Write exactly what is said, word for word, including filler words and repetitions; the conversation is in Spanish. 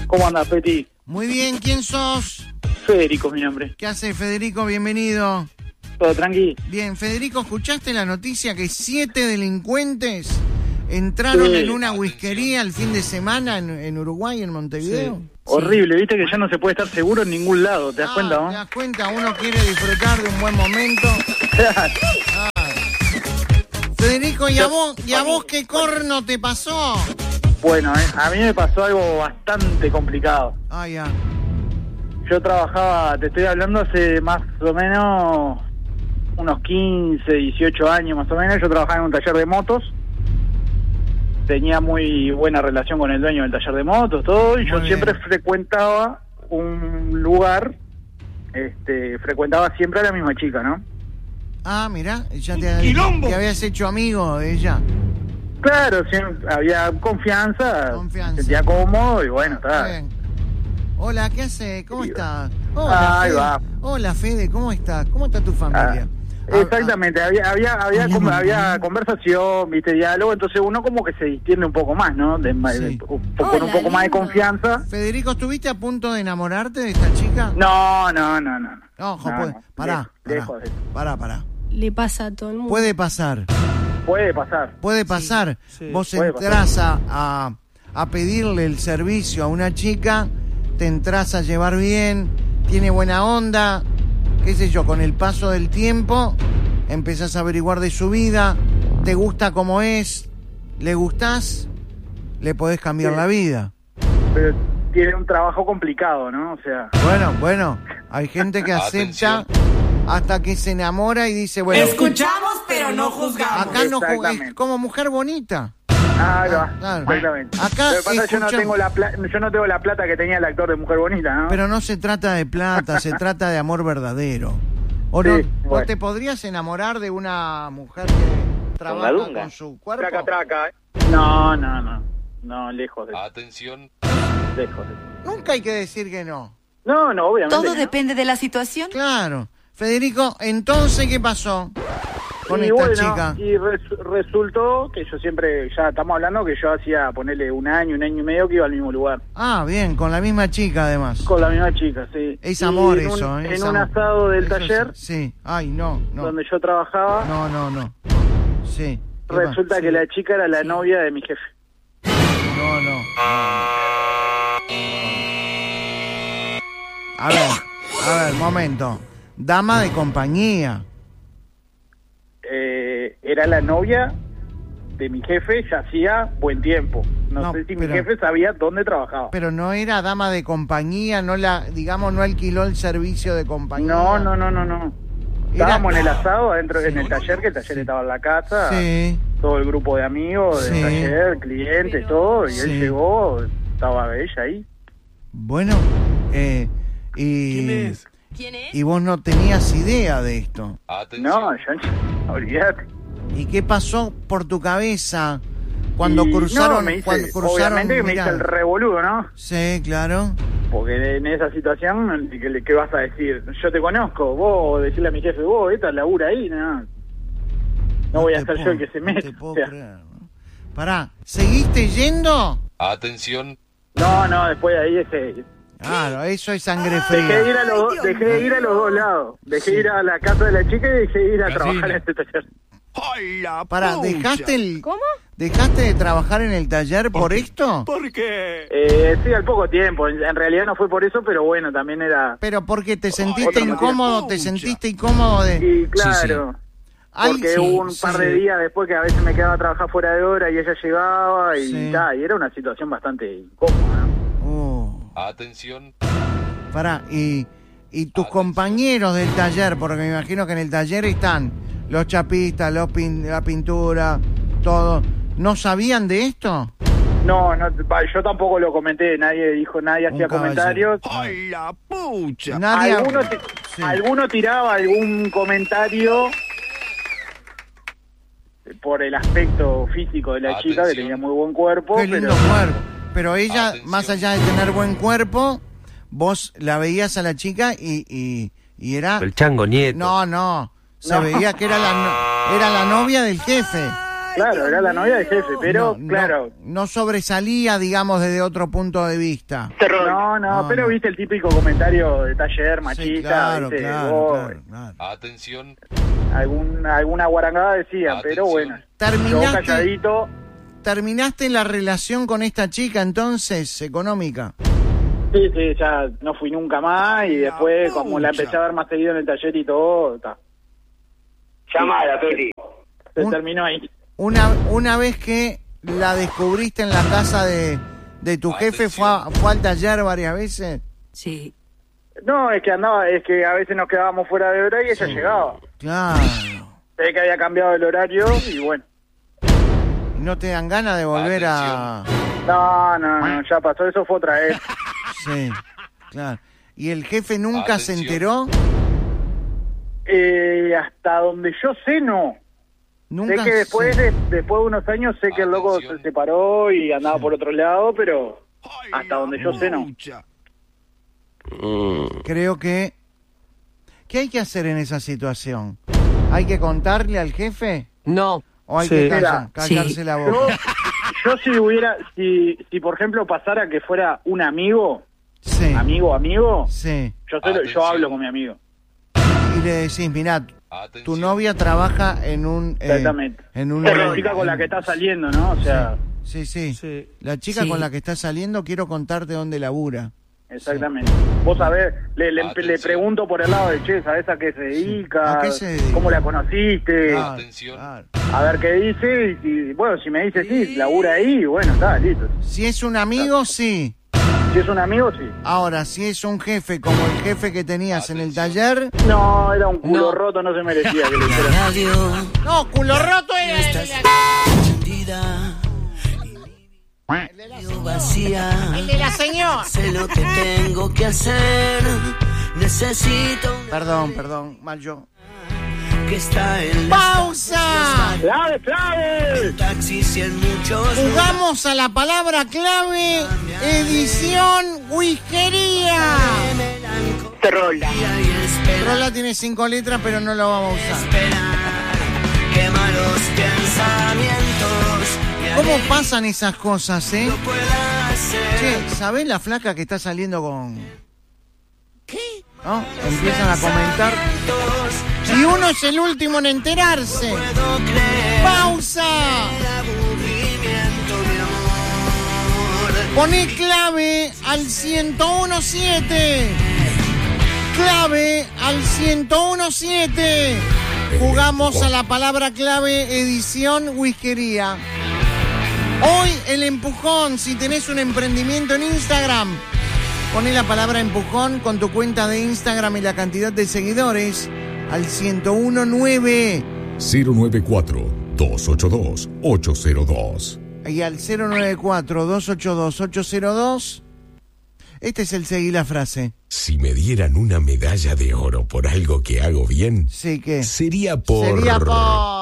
¿Cómo andás, Peti? Muy bien, ¿quién sos? Federico, mi nombre. ¿Qué haces, Federico? Bienvenido. ¿Todo tranqui? Bien, Federico, ¿escuchaste la noticia que siete delincuentes entraron Sí. en una whiskería el fin de semana en, en Uruguay, en Montevideo? Sí. Horrible, viste que ya no se puede estar seguro en ningún lado, ¿te das Ah, cuenta, ¿Te no? das cuenta? Uno quiere disfrutar de un buen momento. Ah. Federico, ¿y a vos, y a vos qué corno te pasó? Bueno, eh, a mí me pasó algo bastante complicado. Ah, ya. Yo trabajaba, te estoy hablando hace más o menos unos quince, dieciocho años más o menos. Yo trabajaba en un taller de motos. Tenía muy buena relación con el dueño del taller de motos, todo, y Muy yo bien. siempre frecuentaba un lugar, este, frecuentaba siempre a la misma chica, ¿no? Ah, mirá, ya te, te habías hecho amigo de ella. Claro, siempre había confianza, Confianza. me sentía cómodo y bueno, Está está. bien. Hola, ¿qué hace? ¿Cómo Sí, estás? Hola, ahí Fede. va. Hola, Fede, ¿cómo estás? ¿Cómo está tu familia? Ah, exactamente, había había había Hola, com- mamá. había conversación, viste, diálogo, entonces uno como que se distiende un poco más, ¿no? De, Sí. de- con un poco más de confianza. Federico, ¿estuviste a punto de enamorarte de esta chica? No, no, no, no. No, ojo, No, puede. no, Pará, lejos, pará, lejos de eso. pará, pará. Le pasa a todo el mundo. Puede pasar, Puede pasar. puede pasar. sí, Vos puede entrás a, a, a pedirle el servicio a una chica, te entrás a llevar bien, tiene buena onda, qué sé yo, con el paso del tiempo empezás a averiguar de su vida, te gusta cómo es, le gustás, le podés cambiar Sí. la vida. Pero tiene un trabajo complicado, ¿no? O sea, Bueno, bueno, hay gente que acepta hasta que se enamora y dice, bueno, Escuchamos, pero no juzgamos. acá no jugué, Exactamente. como mujer bonita. ah, ahí va, claro. exactamente. Acá, Lo que pasa es que yo no escucha- tengo la pla- yo no tengo la plata que tenía el actor de Mujer Bonita, ¿no? Pero no se trata de plata, se trata de amor verdadero. ¿O Sí, no? bueno. ¿Vos te podrías enamorar de una mujer que trabaja dunga. con su cuerpo? Traca, traca. No, no, no. No, lejos de eso, Atención. lejos de eso. Nunca hay que decir que no. No, no, obviamente. Todo ¿no? depende de la situación. Claro. Federico, entonces, ¿qué pasó con y esta bueno, chica? y res- resultó que yo siempre, ya estamos hablando que yo hacía, ponerle un año, un año y medio que iba al mismo lugar. Ah, bien, con la misma chica además. Con la misma chica, sí. Es Y amor en un- eso, ¿eh? En Es un amor. asado del Eso taller, Sí, sí. Ay, no, no. donde yo trabajaba, No, no, no. Sí. ¿Qué va? resulta que la chica era la novia de mi jefe. No, no. A ver, a ver, momento. Dama de compañía. Eh, era la novia de mi jefe, ya hacía buen tiempo. No, No, sé si pero- mi jefe sabía dónde trabajaba. Pero no era dama de compañía, no la, digamos, no alquiló el servicio de compañía. No, no, no, no, no. Era- Estábamos en el asado adentro, en el taller, que el taller estaba en la casa. Sí. Todo el grupo de amigos del Sí. taller, clientes, Pero- todo, y Sí. él llegó, estaba ella ahí. Bueno, eh, y... ¿Quién es? ¿Quién es? Y vos no tenías idea de esto. Atención. No, yo no, olvídate. ¿Y qué pasó por tu cabeza cuando Y, cruzaron? no, me hice, cuando cruzaron obviamente que me hice mirá. el revoludo, ¿no? Sí, claro. Porque en esa situación, ¿qué, le- qué vas a decir? Yo te conozco, vos decirle a mi jefe, vos, esta labura ahí, no. No, voy a te ser puedo- yo el que se no mete. te puedo o sea. creer, ¿no? Pará, ¿seguiste yendo? Atención. No, no, después de ahí dejé, Claro, eso es sangre dejé de fría. ir a los, Dios dejé de ir a los dos lados. Dejé de ir a la casa de la chica y dejé de ir a Casino. trabajar en este taller. ¡Hola, Pará, ¿dejaste el ¿Cómo? dejaste de trabajar en el taller por esto? ¿Por qué? Eh, sí, al poco tiempo. En, en realidad no fue por eso, pero bueno, también era... Pero porque te sentiste otra incómodo, te pucha. sentiste incómodo de... Y claro, Ay, porque sí, hubo un sí. par de días después que a veces me quedaba a trabajar fuera de hora y ella llegaba y, Sí. ta, y era una situación bastante incómoda, ¿no? Uh, Atención. pará, y, y tus compañeros del taller, porque me imagino que en el taller están los chapistas, los pin- la pintura, todo, ¿no sabían de esto? No, no, va, yo tampoco lo comenté, nadie dijo, nadie Un hacía caballero. comentarios. ¡Hola, pucha! Nadie... Alguno, ti- Sí. alguno tiraba algún comentario por el aspecto físico de la chica, que Atención. tenía muy buen cuerpo, Qué lindo pero cuerpo. Pero ella, Atención. más allá de tener buen cuerpo, vos la veías a la chica y, y, y era... El chango nieto. No, no. Se No. veía que era la, no- era la novia del jefe. claro, era la novia del jefe, pero no, claro. No, no sobresalía, digamos, desde otro punto de vista. No, no, No, pero no. viste el típico comentario de taller, machista, Sí, claro, ¿viste? claro, Vos, claro, claro. Atención. algún, alguna guarangada decían, pero Atención. bueno. Yo Terminaste, calladito. ¿Terminaste la relación con esta chica entonces, económica? Sí, sí, ya no fui nunca más y después como la pucha. empecé a ver más seguido en el taller y todo, ta, Llamada, Peli. se Un- terminó ahí. Una, una vez que la descubriste en la casa de, de tu jefe, ¿fue, a- ¿fue al taller varias veces? Sí. No, es que andaba, es que a veces nos quedábamos fuera de hora y ella llegaba. Claro. Sé que había cambiado el horario y bueno. ¿Y no te dan ganas de volver a...? No, no, no, ya pasó, eso fue otra vez. Sí, claro. ¿Y el jefe nunca se Atención. enteró? Eh, hasta donde yo sé, no. Nunca Sé que después se- de, después de unos años sé que el loco Atención. se separó y andaba por otro lado, pero hasta donde yo sé, no. Pucha. Creo que... ¿Qué hay que hacer en esa situación? ¿Hay que contarle al jefe? No. ¿O hay Sí. que calla- Mira, callarse sí. la Yo, boca? yo si hubiera, si, si por ejemplo pasara que fuera un amigo, Sí. amigo, amigo, Sí. yo, se lo- yo Atención. hablo con mi amigo. Y le decís, mirá, tu Atención. novia trabaja en un... eh, Exactamente. en un... Con la chica con la que está saliendo, ¿no? O sea, Sí, sí. Sí. La chica Sí. con la que está saliendo, quiero contarte dónde labura. exactamente. Vos sabés, le, le, Atención. le pregunto por el lado de, che, ¿sabés a qué se dedica? ¿A qué se dedica? ¿Cómo la conociste? Claro, Atención. claro. A ver qué dice, y si, bueno, si me dice sí, labura ahí, bueno, está, listo. Si es un amigo, sí. Si es un amigo, sí. Ahora, si es un jefe como el jefe que tenías en el taller... No, era un culo No. roto, no se merecía que le hicieran. Radio No, culo roto era está el, encendida y vacía. el de la señora. Sé lo que tengo que hacer. Necesito un Perdón, perdón, mal yo. que está en la ¡Pausa! ¡Clave, clave! taxis y en muchos Jugamos a la palabra clave, edición whiskería. Trola y espera, Rola tiene cinco letras, pero no lo vamos a usar. espera. Qué malos pensamientos me ¿Cómo haré pasan esas cosas, eh? que pueda hacer. Che, ¿sabés la flaca que está saliendo con...? ¿Qué? ¿No? Empiezan a comentar. Y uno es el último en enterarse. Puedo creer ¡Pausa! el aburrimiento, mi amor. Poné clave al ciento uno siete. Clave al ciento uno siete. Jugamos a la palabra clave, edición whiskería. Hoy el empujón, si tenés un emprendimiento en Instagram, poné la palabra empujón con tu cuenta de Instagram y la cantidad de seguidores al ciento diecinueve cero nueve cuatro, dos ocho dos, ocho cero dos. y al cero nueve cuatro, dos ocho dos, ocho cero dos. Este es el seguí la frase. Si me dieran una medalla de oro por algo que hago bien, Sí que sería por... sería por